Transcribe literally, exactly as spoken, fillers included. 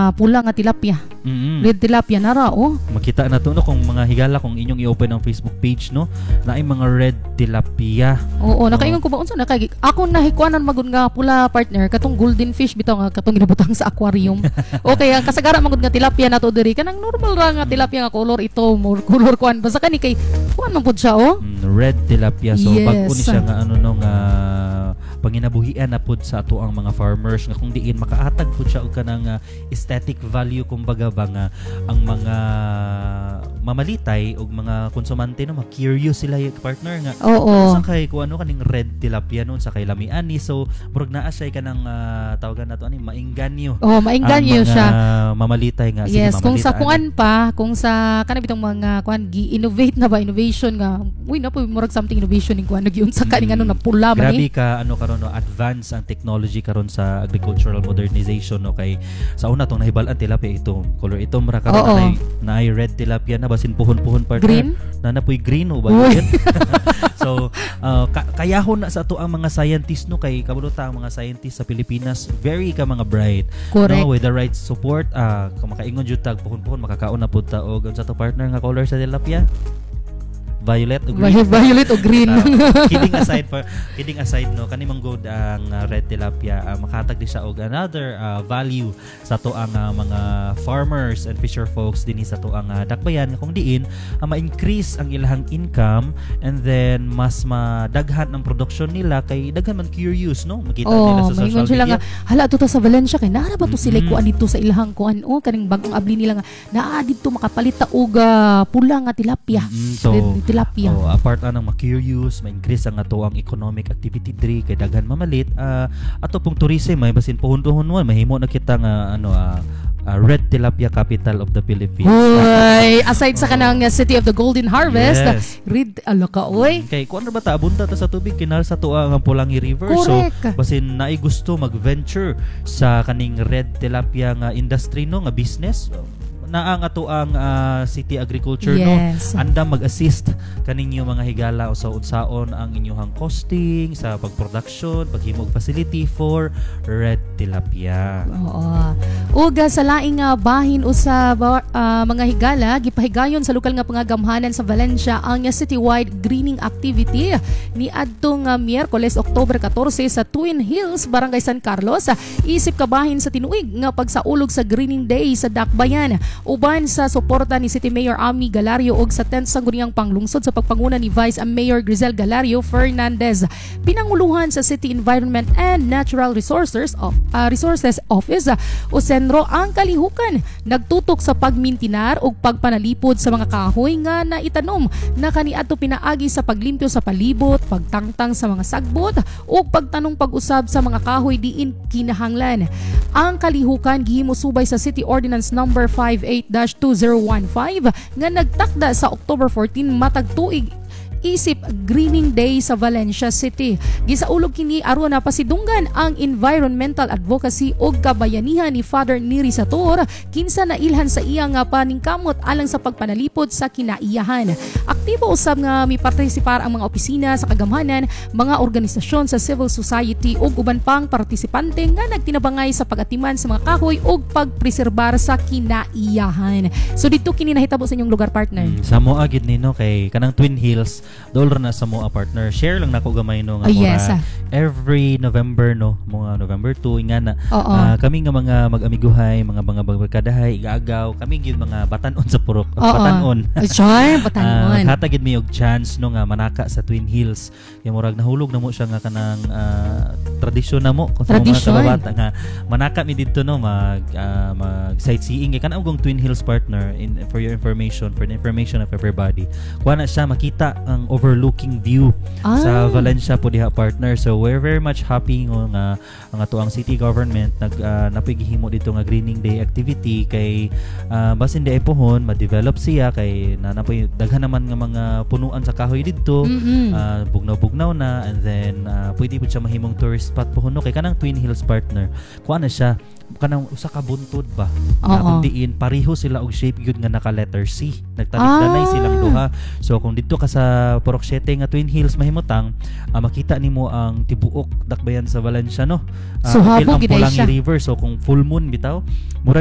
pula nga tilapia. Mm-hmm. Red tilapia na ra, oh. Makita na to no kung mga higala kung inyong i-open ang Facebook page no na ay mga red tilapia. Oo, nakaingon ko ba unsa na kay ako nahikuanan magud nga pula partner katong golden fish bitaw nga katong ginabutang sa aquarium. Okay, ang kasagara magud nga tilapia nato diri kanang normal ra nga tilapia nga color ito, more color kuan basta kani kay kuan man pud siya, oh. Mm, red tilapia so yes. bag-o ni siya nga ano no nga panginabuhian na pud sa ato ang mga farmers nga kung diin makaatag pud siya og kanang uh, aesthetic value kumbaga ba nga ang mga mamalitay og mga konsumante no ma-curious sila yung partner nga oo sa kay kung ano kaning red tilapia noon sa kay lamiani so murag naa siya kanang uh, tawagan nato ani maingganyo. Oh, maingganyo siya. Mamalitay nga yes, sige kung sa kuan pa, kung sa kana bitong mga kuan gi-innovate na ba innovation nga. Uy na po murag something innovation ning kuan nagiunsa ka ning ano na pula man grabe eh. ka ano karon no advance ang technology karon sa agricultural modernization no kay sa una tong nahibal-an tilapia ito color ito mara karon na na ay red tilapia na basin puhon-puhon partner green? na napoy green o ba yun? So uh, ka- kayahon na sa ato ang mga scientists no kay kabuluta ang mga scientists sa Pilipinas very ka mga bright. Correct. No, with the right support uh, kung makaingon jud tag puhon-puhon makakaon na pud ta og sa to partner nga color sa tilapia violet o green. Violet o green. uh, kidding aside for kidding aside no kani mang good ang uh, red tilapia uh, makatag di siya og another uh, value sa to ang uh, mga farmers and fisher folks dinhi sa to ang uh, dakbayan kung diin uh, ma-increase ang ilahang income and then mas madaghan ang production nila kay daghan man curious no makita oh, nila sa social sila media. Nga, hala to ta sa Valencia kay naara ba to mm-hmm. sila kuan dito sa ilahang kuan oh kaning bagong abli nila nga naa dito makapalit ta og uh, pula nga tilapia. Mm-hmm. So red, tilapia. Oh, apart anang ma-curious, ma-increase ang ato ang economic activity diri kay daghan mamalit. Uh, ato pong tourism may basin pohon-pohon mo mahimo na kita nga ano uh, uh, red tilapia capital of the Philippines. Hoy, aside sa kanang uh, City of the Golden Harvest, yes. red ala ka oy. Kay kuan ra ba ta abunta ta sa tubig kinal sa tuwa nga Pulangi River. Correct. So basin naay gusto mag-venture sa kaning red tilapia nga industry no nga business. Na ang ato ang uh, city agriculture yes. no andam mag-assist kaninyo mga higala sa unsaon ang inyong costing sa pagproduction paghimog facility for red tilapia. Oo. Uga sa laing uh, bahin usa uh, mga higala gipahigayon sa lokal nga pangagamhanan sa Valencia ang uh, citywide greening activity ni adtong uh, Miyerkules Oktubre fourteen sa Twin Hills, Barangay San Carlos. Isip kabahin sa tinuig nga pagsaulog sa Greening Day sa Dakbayan. Uban sa suporta ni City Mayor Ami Galario ug sa tenth sangguniang panglungsod sa pagpanguna ni Vice Mayor Grizel Galario Fernandez. Pinanguluhan sa City Environment and Natural Resources of uh, Resources Office uh, o Senro ang kalihukan nagtutok sa pagmintinar ug pagpanalipod sa mga kahoy nga naitanom na kaniadto pinaagi sa paglimpyo sa palibot, pagtangtang sa mga sagbot ug pagtanong pag-usab sa mga kahoy diin kinahanglan. Ang kalihukan gihimo subay sa City Ordinance number five eight dash two zero one five nga nagtakda sa October fourteen matag tuig isip Greening Day sa Valencia City. Gisaulog kini aron na pasidunggan ang environmental advocacy ug kabayanihan ni Father Neri Sator kinsa nailhan sa iya nga paningkamot alang sa pagpanalipod sa kinaiyahan. Aktibo usab nga mipartisipar ang mga opisina sa kagamhanan, mga organisasyon sa civil society ug uban pang partisipante nga nagtinabangay sa pag-atiman sa mga kahoy ug pagpreserbar sa kinaiyahan. So dito kini nahitabo sa inyong lugar partner. Mm, sa moa gid nino kay kanang Twin Hills dollar na sa moa partner share lang nako gamay no nga oh, yes, ah. every November no mga November two nga na uh, kami nga mga mag-amiguhay mga mga barkadahay igaagaw kami gyud mga batan-on sa purok batan-on Ay, batan-on uh, hatagid mi og chance no nga manaka sa Twin Hills kay murag nahulog na mo siya nga kanang uh, tradisyon na mo kung sa mga kababata nga manaka mi didto no mag uh, mag sightseeing kay kanang ugong Twin Hills partner in for your information for the information of everybody kuha na siya makita ang overlooking view ah. sa Valencia po diha partner. So we're very much happy nga ang ato ang city government nag uh, napigihimo dito nga Greening Day activity kay uh, basin di ay pohon ma-develop siya kay na napoy daghan naman nga mga punuan sa kahoy didto mm-hmm. uh, bugnaw-bugnaw na and then uh, pwede pud siya mahimong tourist spot pohon no kay kanang Twin Hills partner. Kuha na siya kanang usa ka buntod ba na kung diin pareho sila og shape gyud nga naka letter C nagtanig-danay ah. silang duha. So kung dito ka sa Purok siete nga Twin Hills mahimutang uh, makita nimo ang tibuok dakbayan sa Valencia no uh, so habog ang Pulangi River so kung full moon bitaw mura